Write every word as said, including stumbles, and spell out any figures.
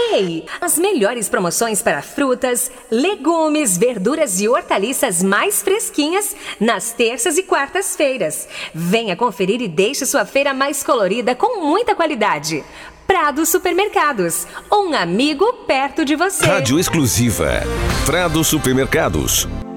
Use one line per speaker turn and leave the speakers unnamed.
Ei, as melhores promoções para frutas, legumes, verduras e hortaliças mais fresquinhas nas terças e quartas-feiras. Venha conferir e deixe sua feira mais colorida com muita qualidade. Prado Supermercados, um amigo perto de você.
Rádio exclusiva Prado Supermercados.